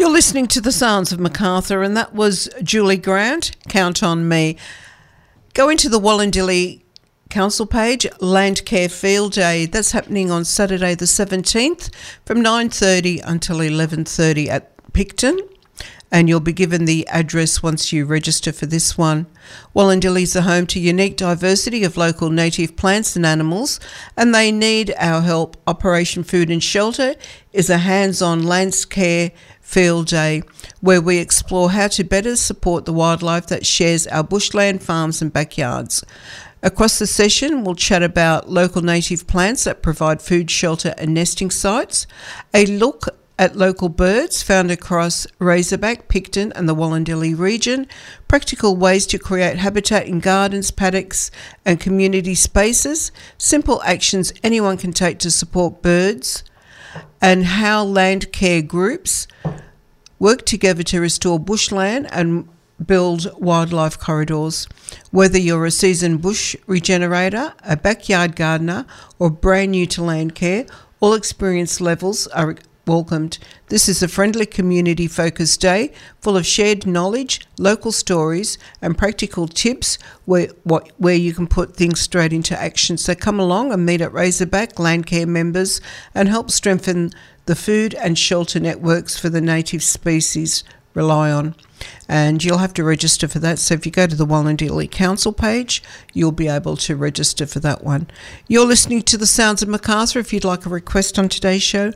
You're listening to the Sounds of Macarthur, and that was Julie Grant, Count on Me. Go into the Wallandilly Council page, Land Care Field Day. That's happening on Saturday the 17th from 9:30 until 11:30 at Picton. And you'll be given the address once you register for this one. Wallandilly is the home to unique diversity of local native plants and animals, and they need our help. Operation Food and Shelter is a hands-on land care field day where we explore how to better support the wildlife that shares our bushland, farms and backyards. Across the session, we'll chat about local native plants that provide food, shelter and nesting sites, a look at local birds found across Razorback, Picton and the Wallandilly region, practical ways to create habitat in gardens, paddocks and community spaces, simple actions anyone can take to support birds, and how land care groups work together to restore bushland and build wildlife corridors. Whether you're a seasoned bush regenerator, a backyard gardener or brand new to land care, all experience levels are welcomed. This is a friendly community-focused day full of shared knowledge, local stories and practical tips where you can put things straight into action. So come along and meet at Razorback Land Care members and help strengthen the food and shelter networks for the native species rely on. And you'll have to register for that. So if you go to the Wallandilly Council page, you'll be able to register for that one. You're listening to the Sounds of Macarthur. If you'd like a request on today's show,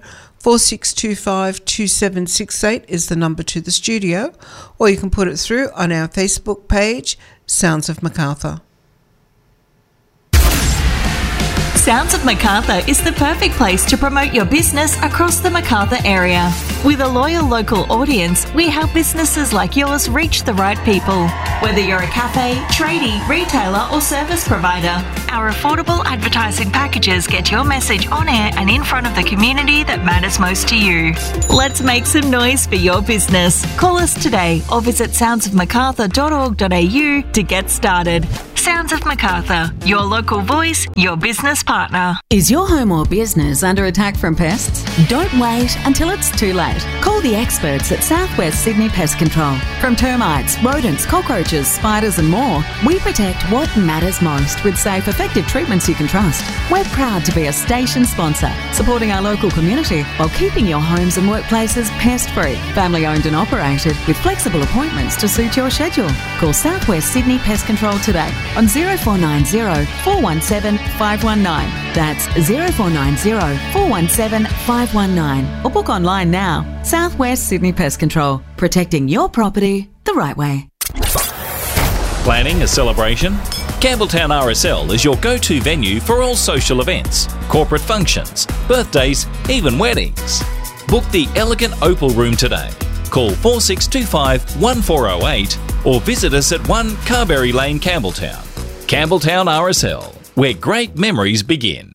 4625-2768 is the number to the studio, or you can put it through on our Facebook page, Sounds of Macarthur. Sounds of Macarthur is the perfect place to promote your business across the Macarthur area. With a loyal local audience, we help businesses like yours reach the right people. Whether you're a cafe, tradie, retailer or service provider, our affordable advertising packages get your message on air and in front of the community that matters most to you. Let's make some noise for your business. Call us today or visit soundsofmacarthur.org.au to get started. Sounds of Macarthur, your local voice, your business partner. Is your home or business under attack from pests? Don't wait until it's too late. Call the experts at Southwest Sydney Pest Control. From termites, rodents, cockroaches, spiders and more, we protect what matters most with safe, effective treatments you can trust. We're proud to be a station sponsor, supporting our local community while keeping your homes and workplaces pest-free. Family owned and operated with flexible appointments to suit your schedule. Call Southwest Sydney Pest Control today on 0490 417 519. That's 0490 417 519. Or book online now. Southwest Sydney Pest Control, protecting your property the right way. Planning a celebration? Campbelltown RSL is your go-to venue for all social events, corporate functions, birthdays, even weddings. Book the elegant Opal Room today. Call 4625 1408 or visit us at 1 Carberry Lane, Campbelltown. Campbelltown RSL, where great memories begin.